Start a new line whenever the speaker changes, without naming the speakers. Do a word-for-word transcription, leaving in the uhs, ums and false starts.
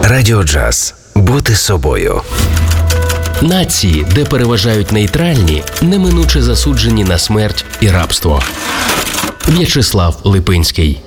Радіо Джаз. Бути собою.
Нації, де переважають нейтральні, неминуче засуджені на смерть і рабство. В'ячеслав Липинський.